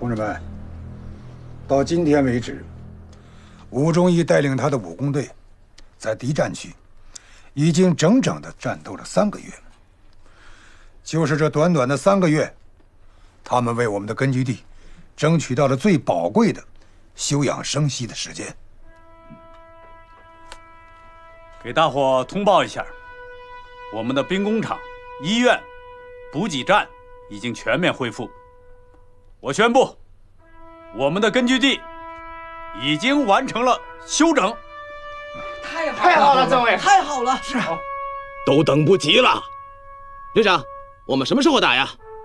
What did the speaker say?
同志们，到今天为止，吴忠义带领他的武工队，在敌占区已经整整的战斗了3个月。就是这短短的3个月，他们为我们的根据地争取到了最宝贵的休养生息的时间。 给大伙通报一下，我们的兵工厂、医院、补给站已经全面恢复。我宣布，我们的根据地已经完成了休整。 太好了，政委，太好了！ 是，都等不及了。旅长，我们什么时候打呀？